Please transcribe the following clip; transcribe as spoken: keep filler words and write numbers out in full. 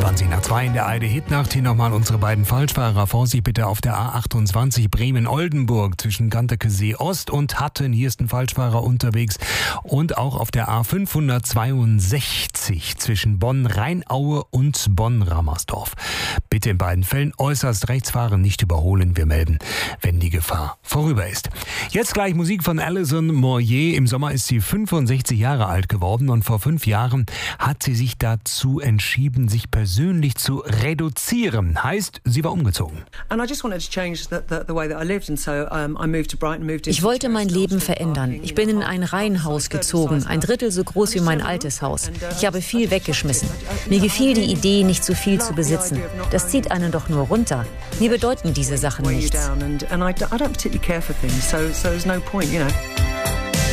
zwanzig nach zwei in der Eide-Hitnacht. Hier nochmal unsere beiden Falschfahrer. Vorsicht bitte auf der A achtundzwanzig Bremen-Oldenburg zwischen Ganterkesee Ost und Hatten. Hier ist ein Falschfahrer unterwegs. Und auch auf der A fünfhundertzweiundsechzig zwischen Bonn-Rheinaue und Bonn-Rammersdorf. Bitte in beiden Fällen äußerst rechts fahren, nicht überholen. Wir melden, wenn die Gefahr vorüber ist. Jetzt gleich Musik von Alison Moyet. Im Sommer ist sie fünfundsechzig Jahre alt geworden und vor fünf Jahren hat sie sich dazu entschieden, sich persönlich zu reduzieren. Heißt, sie war umgezogen. Ich wollte mein Leben verändern. Ich bin in ein Reihenhaus gezogen, ein Drittel so groß wie mein altes Haus. Ich habe viel weggeschmissen. Mir gefiel die Idee, nicht zu viel zu besitzen. Das zieht einen doch nur runter. Mir bedeuten diese Sachen nichts. And I, I don't particularly care for things, so, so there's no point, you know.